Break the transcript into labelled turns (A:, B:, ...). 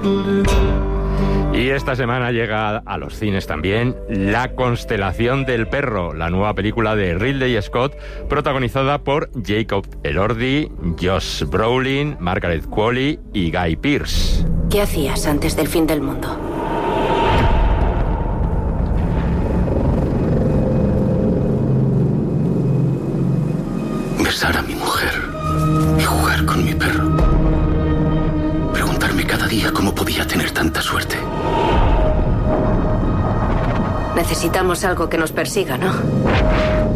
A: Y esta semana llega a los cines también La constelación del perro, la nueva película de Ridley Scott, protagonizada por Jacob Elordi, Josh Brolin, Margaret Qualley y Guy Pearce.
B: ¿Qué hacías antes del fin del mundo?
C: Besar a mi mujer y jugar con mi perro. Preguntarme cada día cómo podía tener tanta suerte.
B: Necesitamos algo que nos persiga, ¿no?